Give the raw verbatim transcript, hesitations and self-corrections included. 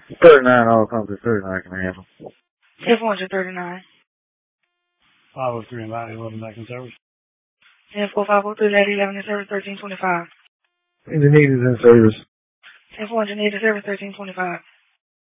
thirty-nine all company, thirty-nine can handle. ten four thirty-nine. five oh three and Valley eleven back in service. ten four five oh three, Lady eleven in service, thirteen twenty-five. Engineers in service. ten four hundred eighty service, thirteen twenty-five.